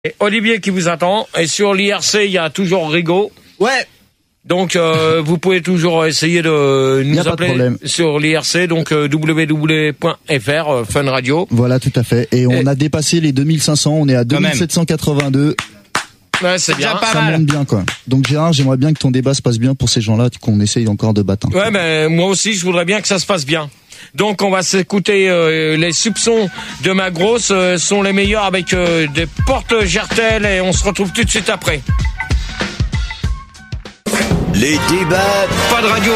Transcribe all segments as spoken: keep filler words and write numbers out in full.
Et Olivier qui vous attend. Et sur l'I R C, il y a toujours Rigaud. Ouais. Donc euh, vous pouvez toujours essayer de nous appeler sur l'I R C, donc euh, w w w point f r euh, Fun Radio. Voilà, tout à fait. Et on et... a dépassé les deux mille cinq cents, on est à deux mille sept cent quatre-vingt-deux. Ouais, c'est bien. Pas ça mal. Monte bien, quoi. Donc Gérard, j'aimerais bien que ton débat se passe bien pour ces gens-là, qu'on essaye encore de battre. Ouais, mais moi aussi, je voudrais bien que ça se passe bien. Donc on va s'écouter euh, les soupçons de ma grosse euh, sont les meilleurs avec euh, des portes Gertel et on se retrouve tout de suite après. Les débats. Pas de radio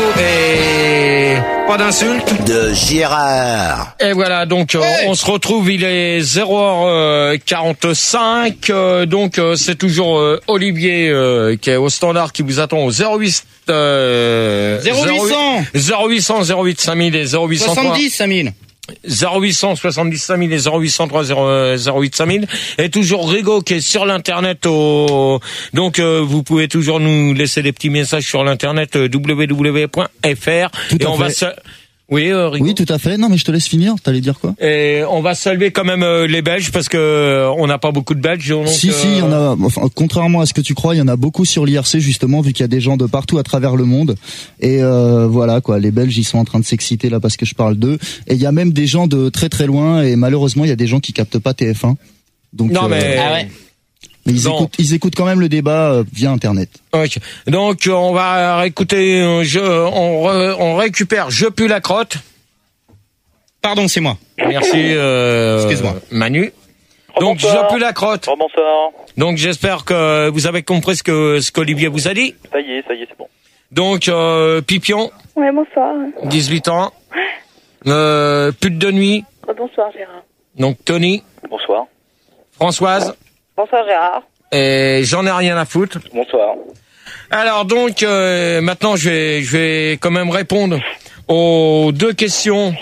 et pas d'insultes. De Gérard. Et voilà, donc euh, hey. on se retrouve, il est zéro heure quarante-cinq, euh, donc euh, c'est toujours euh, Olivier euh, qui est au standard qui vous attend au zéro huit euh, zéro huit cents zéro huit cents zéro huit cinq mille et zéro huit cent trois soixante-dix cinq mille zéro huit cent soixante-dix cinq mille et zéro huit cent trois zéro huit cinq mille et toujours Rigaud qui est sur l'internet au... donc euh, vous pouvez toujours nous laisser des petits messages sur l'internet euh, w w w point f r tout et à on fait. va se... oui euh, Rigaud. Oui, tout à fait. Non mais je te laisse finir, t'allais dire quoi? Et on va saluer quand même euh, les Belges parce que euh, on n'a pas beaucoup de Belges donc, si euh... si, il y en a, enfin, contrairement à ce que tu crois, il y en a beaucoup sur l'I R C justement, vu qu'il y a des gens de partout à travers le monde. Et euh, voilà quoi, les Belges ils sont en train de s'exciter là parce que je parle d'eux. Et il y a même des gens de très très loin et malheureusement il y a des gens qui captent pas T F un. Donc non euh, mais ah ouais. Mais ils écoutent, ils écoutent quand même le débat euh, via Internet. Okay. Donc on va réécouter, euh, je, on, re, on récupère Je pue la crotte. Pardon, c'est moi. Merci, euh, excuse-moi, Manu. Donc Je pue la crotte. Oh, bonsoir. Donc j'espère que vous avez compris ce que ce qu'Olivier vous a dit. Ça y est, ça y est, c'est bon. Donc euh, Pipion. Ouais, bonsoir. dix-huit ans. Euh, pute de nuit. Oh, bonsoir Gérard. Donc Tony. Bonsoir. Françoise. Bonsoir Gérard. Et j'en ai rien à foutre. Bonsoir. Alors donc euh, maintenant je vais je vais quand même répondre aux deux questions.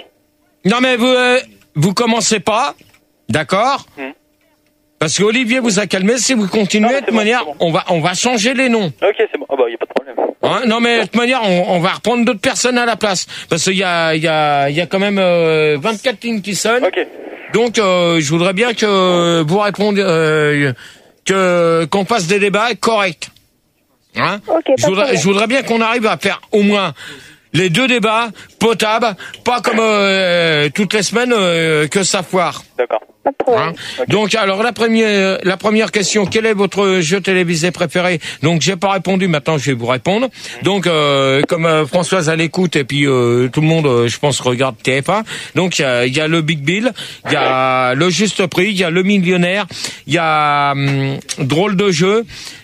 Non mais vous euh, vous commencez pas, d'accord? hmm. Parce que Olivier vous a calmé. Si vous continuez non, de toute bon, manière, bon. on va on va changer les noms. Ok, c'est bon. Ah bah y a pas de problème. Hein non mais de toute manière, on, on va reprendre d'autres personnes à la place parce qu'il y a il y a il y a quand même euh, vingt-quatre lignes qui sonnent. Ok. Donc euh, je voudrais bien que vous répondiez, euh, que qu'on fasse des débats corrects. Hein? Okay, je voudrais je voudrais bien qu'on arrive à faire au moins les deux débats potables, pas comme euh, toutes les semaines euh, que ça foire. D'accord. Pas de problème. Hein okay. Donc alors la première la première question, quel est votre jeu télévisé préféré? Donc j'ai pas répondu, maintenant je vais vous répondre. Donc euh, comme euh, Françoise à l'écoute et puis euh, tout le monde euh, je pense regarde T F un. Donc il y a, y a le Big Bill, il y a le Juste Prix, il y a le Millionnaire, il y a hum, Drôle de jeu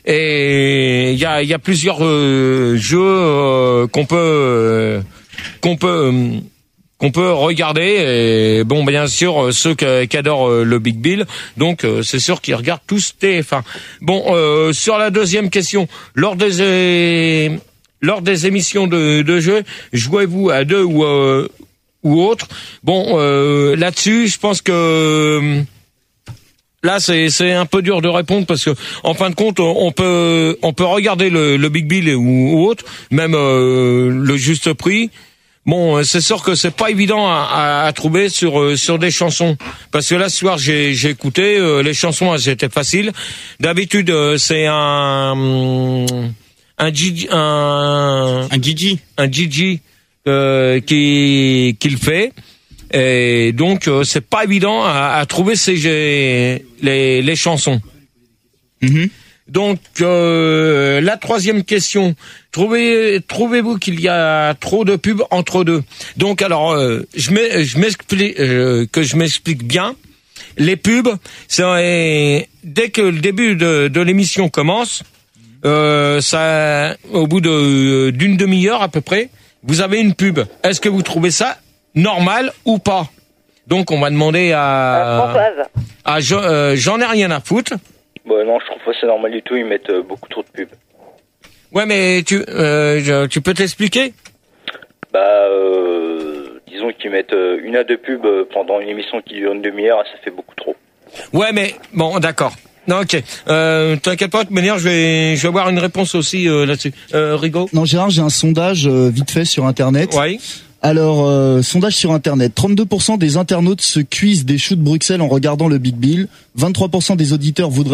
et il y a il y a plusieurs euh, jeux euh, qu'on peut euh, qu'on peut euh, qu'on peut regarder et bon bien sûr ceux qui, qui adorent le Big Bill donc euh, c'est sûr qu'ils regardent tous T F un. Bon euh, sur la deuxième question, lors des euh, lors des émissions de, de jeu, jouez-vous à deux ou euh, ou autre? Bon euh, là-dessus, je pense que euh, là c'est c'est un peu dur de répondre parce que en fin de compte on peut on peut regarder le, le Big Bill ou, ou autre, même euh, le Juste Prix. Bon, c'est sûr que c'est pas évident à, à, à trouver sur euh, sur des chansons parce que là ce soir j'ai j'ai écouté euh, les chansons, elles étaient faciles. D'habitude euh, c'est un un Gigi un un Gigi un Gigi euh, qui qui le fait et donc euh, c'est pas évident à, à trouver ces les les chansons. Mm-hmm. Donc euh, la troisième question, trouvez trouvez-vous qu'il y a trop de pubs entre deux? Donc alors euh, je m'ai, je m'explique euh, que je m'explique bien. Les pubs, c'est dès que le début de, de l'émission commence, euh, ça au bout de d'une demi-heure à peu près, vous avez une pub. Est-ce que vous trouvez ça normal ou pas? Donc on va demander à euh, à euh, j'en ai rien à foutre. Bah non, je trouve pas ça normal du tout, ils mettent euh, beaucoup trop de pubs. Ouais, mais tu euh, tu peux t'expliquer? Bah, euh, disons qu'ils mettent euh, une à deux pubs pendant une émission qui dure une demi-heure, ça fait beaucoup trop. Ouais, mais bon, d'accord. Non, ok. Euh, t'inquiète pas, de toute manière, je vais je vais avoir une réponse aussi euh, là-dessus. Euh, Rigaud? Non, Gérard, j'ai un sondage euh, vite fait sur Internet. Ouais. Alors, euh, sondage sur Internet. trente-deux pour cent des internautes se cuisent des choux de Bruxelles en regardant le Big Bill. vingt-trois pour cent des auditeurs voudraient